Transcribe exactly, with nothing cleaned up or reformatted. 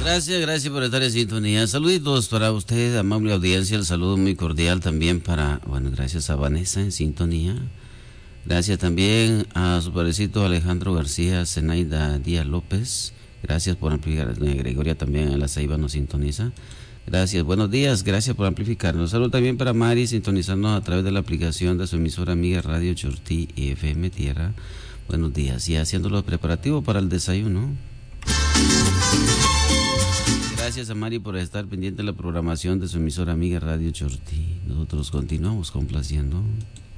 Gracias, gracias por estar en sintonía. Saluditos para usted, amable audiencia. El saludo muy cordial también para, bueno, gracias a Vanessa en sintonía. Gracias también a su padrecito Alejandro García, Zenaida Díaz López. Gracias por amplificar. Doña Gregoria también en la Ceiba nos sintoniza. Gracias, buenos días, gracias por amplificarnos. Saludo también para Mari, sintonizarnos a través de la aplicación de su emisora amiga Radio Chortí y F M Tierra. Buenos días, y haciendo los preparativos para el desayuno. Gracias a Mari por estar pendiente de la programación de su emisora amiga Radio Chortí. Nosotros continuamos complaciendo.